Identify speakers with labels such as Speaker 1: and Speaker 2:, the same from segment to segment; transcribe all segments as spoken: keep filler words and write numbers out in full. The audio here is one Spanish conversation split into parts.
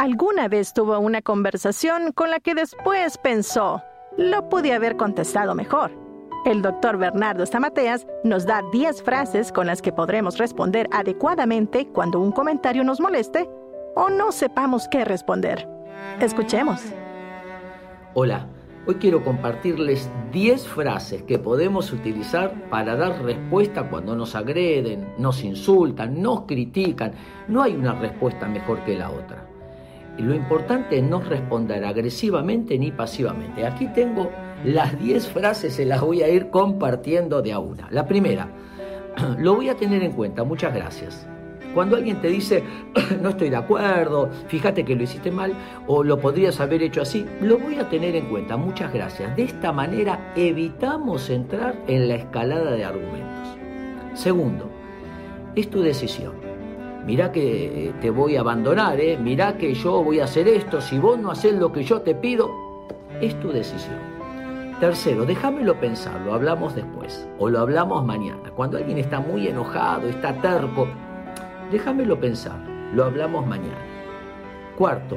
Speaker 1: alguna vez tuvo una conversación con la que después pensó, lo pude haber contestado mejor. El doctor Bernardo Stamateas nos da diez frases con las que podremos responder adecuadamente cuando un comentario nos moleste o no sepamos qué responder. Escuchemos.
Speaker 2: Hola, hoy quiero compartirles diez frases que podemos utilizar para dar respuesta cuando nos agreden, nos insultan, nos critican. No hay una respuesta mejor que la otra. Lo importante es no responder agresivamente ni pasivamente. Aquí tengo las diez frases, se las voy a ir compartiendo de a una. La primera, lo voy a tener en cuenta, muchas gracias. Cuando alguien te dice, no estoy de acuerdo, fíjate que lo hiciste mal, o lo podrías haber hecho así, lo voy a tener en cuenta, muchas gracias. De esta manera evitamos entrar en la escalada de argumentos. Segundo, es tu decisión. Mirá que te voy a abandonar, ¿eh? Mirá que yo voy a hacer esto, si vos no haces lo que yo te pido, es tu decisión. Tercero, déjamelo pensar, lo hablamos después, o lo hablamos mañana. Cuando alguien está muy enojado, está terco, déjamelo pensar, lo hablamos mañana. Cuarto,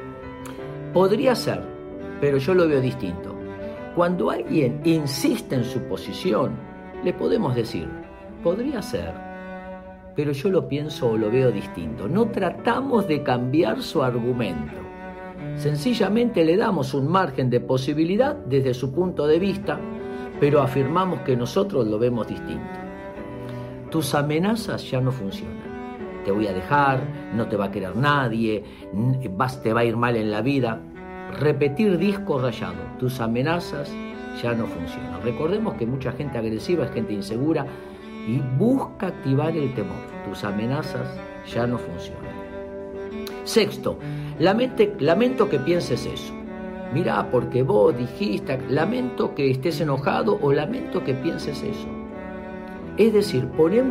Speaker 2: podría ser, pero yo lo veo distinto. Cuando alguien insiste en su posición, le podemos decir, podría ser, pero yo lo pienso o lo veo distinto. No tratamos de cambiar su argumento. Sencillamente le damos un margen de posibilidad desde su punto de vista, pero afirmamos que nosotros lo vemos distinto. Tus amenazas ya no funcionan. Te voy a dejar, no te va a querer nadie, vas, te va a ir mal en la vida. Repetir disco rayado. Tus amenazas ya no funcionan. Recordemos que mucha gente agresiva es gente insegura y busca activar el temor. Tus amenazas ya no funcionan. Sexto, lamente, lamento que pienses eso. Mirá, porque vos dijiste, lamento que estés enojado o lamento que pienses eso. Es decir, ponemos